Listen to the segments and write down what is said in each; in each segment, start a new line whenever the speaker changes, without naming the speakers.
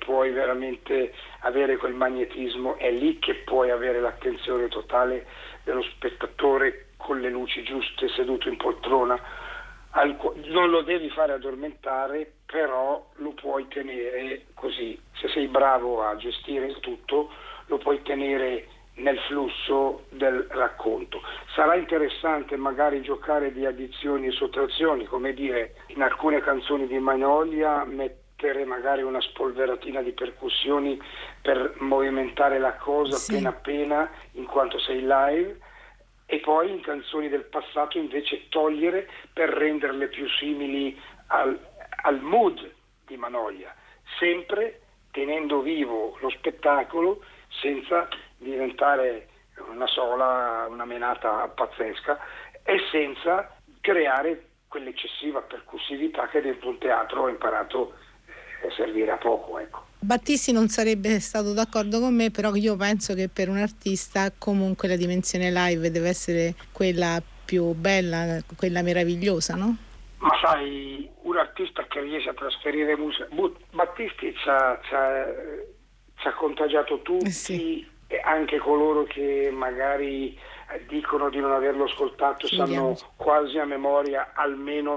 puoi veramente avere quel magnetismo, è lì che puoi avere l'attenzione totale dello spettatore con le luci giuste, seduto in poltrona. Non lo devi fare addormentare, però lo puoi tenere così. Se sei bravo a gestire il tutto, lo puoi tenere nel flusso del racconto. Sarà interessante magari giocare di addizioni e sottrazioni, come dire, in alcune canzoni di Magnolia mettere magari una spolveratina di percussioni per movimentare la cosa appena in quanto sei live, e poi in canzoni del passato invece togliere per renderle più simili al mood di Magnolia, sempre tenendo vivo lo spettacolo senza diventare una menata pazzesca e senza creare quell'eccessiva percussività che dentro un teatro ho imparato a servire a poco, ecco.
Battisti non sarebbe stato d'accordo con me, però io penso che per un artista comunque la dimensione live deve essere quella più bella, quella meravigliosa, no?
Ma sai, un artista che riesce a trasferire musica, Battisti ci ha contagiato tutti, e anche coloro che magari dicono di non averlo ascoltato sanno quasi a memoria almeno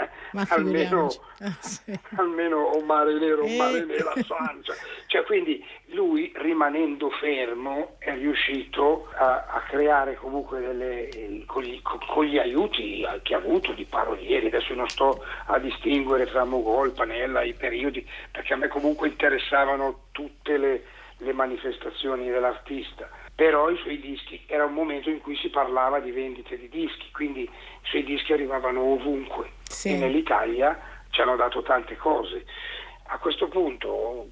o Mare Nero o Mare Nera Sancia. Cioè, quindi lui, rimanendo fermo, è riuscito a creare comunque con gli aiuti che ha avuto di parolieri. Adesso non sto a distinguere tra Mogol, Panella, i periodi, perché a me comunque interessavano tutte le manifestazioni dell'artista, però i suoi dischi, era un momento in cui si parlava di vendite di dischi, quindi i suoi dischi arrivavano ovunque e nell'Italia ci hanno dato tante cose. A questo punto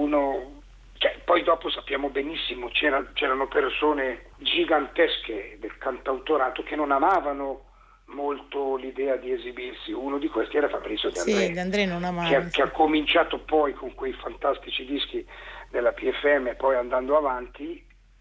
poi dopo sappiamo benissimo c'erano persone gigantesche del cantautorato che non amavano molto l'idea di esibirsi. Uno di questi era Fabrizio De André.
De André non amava,
che ha cominciato poi con quei fantastici dischi della PFM e poi andando avanti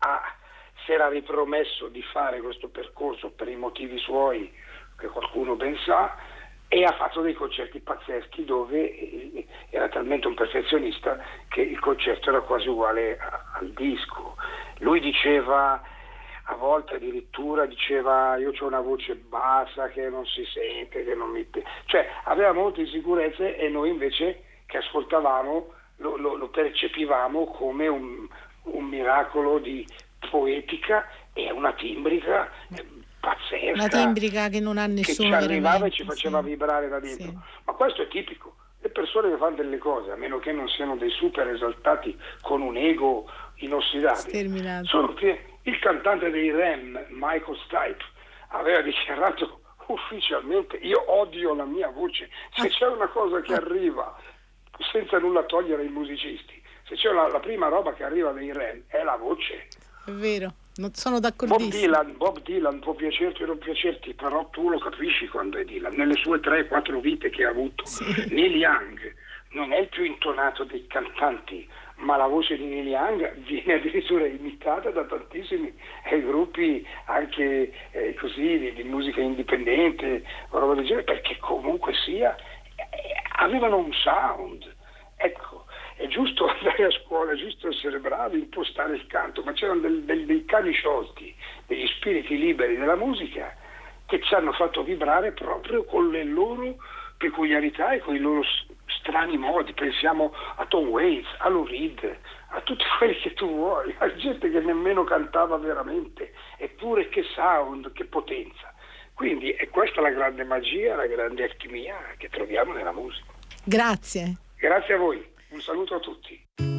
si era ripromesso di fare questo percorso per i motivi suoi che qualcuno ben sa, e ha fatto dei concerti pazzeschi dove era talmente un perfezionista che il concerto era quasi uguale al disco. Lui diceva, a volte addirittura diceva, io ho una voce bassa che non si sente, che non mi... cioè aveva molte insicurezze, e noi invece che ascoltavamo lo percepivamo come un miracolo di poetica e una timbrica pazzesca.
Una timbrica che non ha nessuno,
che ci arrivava e ci faceva vibrare da dentro.
Sì.
Ma questo è tipico. Le persone che fanno delle cose, a meno che non siano dei super esaltati con un ego inossidabile, sono il cantante dei Rem, Michael Stipe, aveva dichiarato ufficialmente: io odio la mia voce. Se c'è una cosa che arriva, senza nulla togliere ai musicisti, se c'è la prima roba che arriva dai Rem è la voce.
È vero, non sono d'accordissimo.
Bob Dylan può piacerti o non piacerti, però tu lo capisci quando è Dylan, nelle sue 3-4 vite che ha avuto. Neil Young non è il più intonato dei cantanti, ma la voce di Neil Young viene addirittura imitata da tantissimi gruppi anche così di musica indipendente o roba del genere, perché comunque sia avevano un sound. Ecco, è giusto andare a scuola, è giusto essere bravi, impostare il canto, ma c'erano dei cani sciolti, degli spiriti liberi della musica che ci hanno fatto vibrare proprio con le loro peculiarità e con i loro strani modi. Pensiamo a Tom Waits, a Lou Reed, a tutti quelli che tu vuoi, a gente che nemmeno cantava veramente, eppure che sound, che potenza. Quindi è questa la grande magia, la grande alchimia che troviamo nella musica.
Grazie.
Grazie a voi, un saluto a tutti.